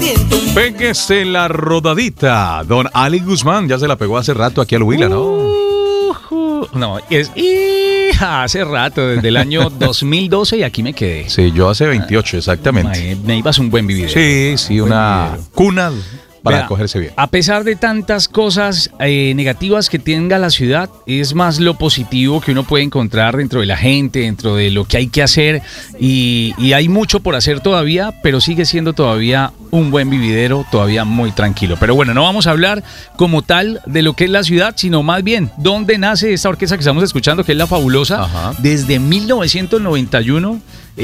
Péguese la rodadita. Don Ali Guzmán ya se la pegó hace rato aquí al Huila, ¿no? No, hace rato, desde el año 2012 y aquí me quedé. Sí, yo hace 28, exactamente. Me ibas un buen vividero. Sí, una cuna para cogerse bien. A pesar de tantas cosas negativas que tenga la ciudad, es más lo positivo que uno puede encontrar dentro de la gente, dentro de lo que hay que hacer, y hay mucho por hacer todavía, pero sigue siendo todavía un buen vividero, todavía muy tranquilo. Pero bueno, no vamos a hablar como tal de lo que es la ciudad, sino más bien dónde nace esta orquesta que estamos escuchando, que es La Fabulosa. Ajá. Desde 1991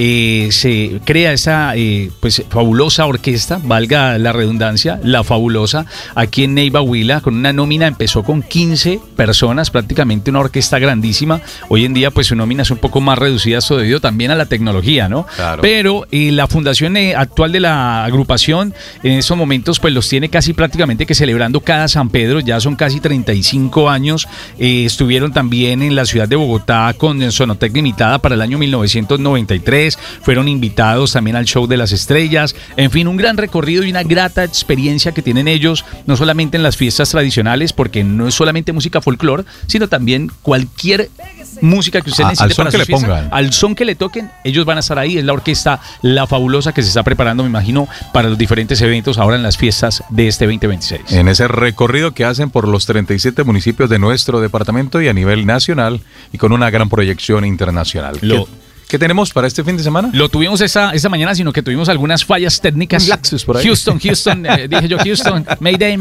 se crea esa pues fabulosa orquesta, valga la redundancia, La Fabulosa, aquí en Neiva, Huila, con una nómina. Empezó con 15 personas, prácticamente una orquesta grandísima. Hoy en día pues su nómina es un poco más reducida, esto debido también a la tecnología, ¿no? Claro. Pero la fundación actual de la agrupación en estos momentos pues los tiene casi prácticamente que celebrando cada San Pedro. Ya son casi 35 años. Estuvieron también en la ciudad de Bogotá con Sonotec Limitada para el año 1993. Fueron invitados también al Show de las Estrellas. En fin, un gran recorrido y una grata experiencia que tienen ellos, no solamente en las fiestas tradicionales, porque no es solamente música folclore, sino también cualquier música que usted necesite para sus fiestas, al son que le toquen, ellos van a estar ahí. Es la orquesta La Fabulosa que se está preparando, me imagino, para los diferentes eventos ahora en las fiestas de este 2026. En ese recorrido que hacen por los 37 municipios de nuestro departamento y a nivel nacional, y con una gran proyección internacional. ¿Qué tenemos para este fin de semana? Lo tuvimos esta mañana, sino que tuvimos algunas fallas técnicas. Un lapsus por ahí. Houston, dije yo Houston, Mayday.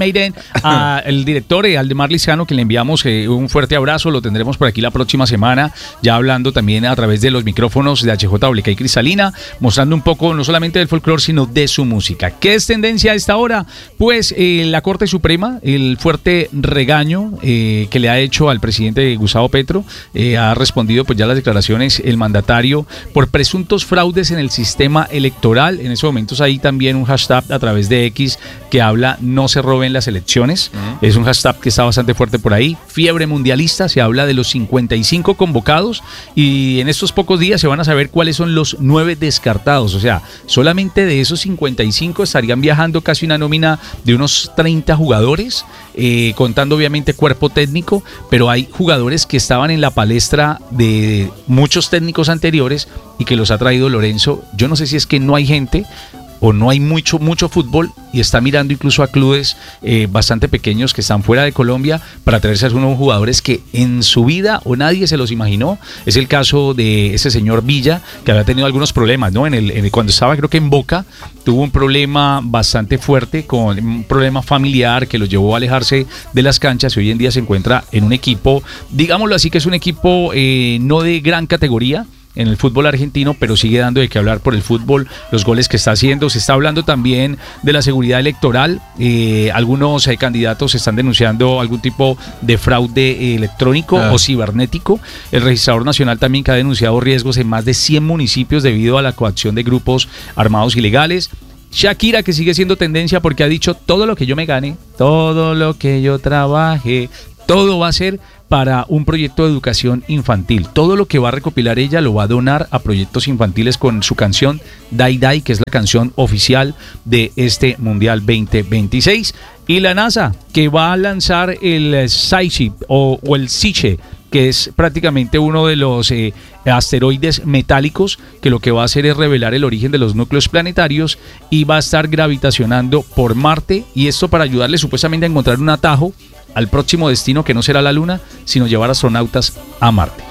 El director, Aldemar Lizcano, que le enviamos un fuerte abrazo, lo tendremos por aquí la próxima semana, ya hablando también a través de los micrófonos de HJWK y Cristalina, mostrando un poco no solamente del folclore, sino de su música. ¿Qué es tendencia a esta hora? Pues la Corte Suprema, el fuerte regaño que le ha hecho al presidente Gustavo Petro, ha respondido pues ya las declaraciones el mandatario por presuntos fraudes en el sistema electoral. En esos momentos hay también un hashtag a través de X que habla "no se roben las elecciones". Es un hashtag que está bastante fuerte por ahí. Fiebre mundialista, se habla de los 55 convocados y en estos pocos días se van a saber cuáles son los 9 descartados. O sea, solamente de esos 55 estarían viajando casi una nómina de unos 30 jugadores, contando obviamente cuerpo técnico, pero hay jugadores que estaban en la palestra de muchos técnicos anteriores y que los ha traído Lorenzo. Yo no sé si es que no hay gente o no hay mucho fútbol y está mirando incluso a clubes bastante pequeños que están fuera de Colombia para traerse a unos jugadores que en su vida o nadie se los imaginó. Es el caso de ese señor Villa, que había tenido algunos problemas, ¿no? Cuando estaba, creo que en Boca, tuvo un problema bastante fuerte, con un problema familiar que lo llevó a alejarse de las canchas, y hoy en día se encuentra en un equipo, digámoslo así, que es un equipo no de gran categoría en el fútbol argentino, pero sigue dando de qué hablar por el fútbol, los goles que está haciendo. Se está hablando también de la seguridad electoral. Algunos candidatos están denunciando algún tipo de fraude electrónico o cibernético. El registrador nacional también, que ha denunciado riesgos en más de 100 municipios debido a la coacción de grupos armados ilegales. Shakira, que sigue siendo tendencia porque ha dicho: todo lo que yo me gane, todo lo que yo trabaje, todo va a ser para un proyecto de educación infantil. Todo lo que va a recopilar ella lo va a donar a proyectos infantiles con su canción Dai Dai, que es la canción oficial de este Mundial 2026. Y la NASA, que va a lanzar el Saichi o el Siche, que es prácticamente uno de los asteroides metálicos, que lo que va a hacer es revelar el origen de los núcleos planetarios y va a estar gravitacionando por Marte, y esto para ayudarle supuestamente a encontrar un atajo al próximo destino, que no será la Luna, sino llevar astronautas a Marte.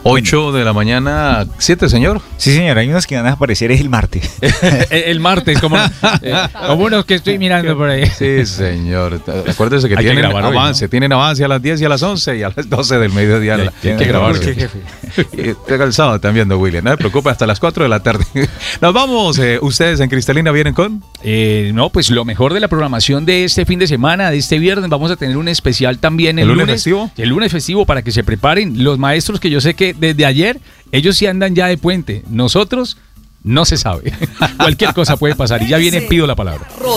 8 de la mañana, 7, señor. Sí, señor, hay unos que van a aparecer el martes. El martes, como unos que estoy mirando por ahí. Sí, señor. Acuérdese que tienen avance. Tienen avance a las 10 y a las 11 y a las 12 del mediodía. Tienen que grabar. Está cansado también, don William. No se preocupe, hasta las 4 de la tarde. Nos vamos. ¿Ustedes en Cristalina vienen con? No, pues lo mejor de la programación de este fin de semana, de este viernes. Vamos a tener un especial también el lunes festivo. El lunes festivo, para que se preparen los maestros, que yo sé que desde ayer ellos sí andan ya de puente. Nosotros no se sabe. Cualquier cosa puede pasar y ya viene, pido la palabra.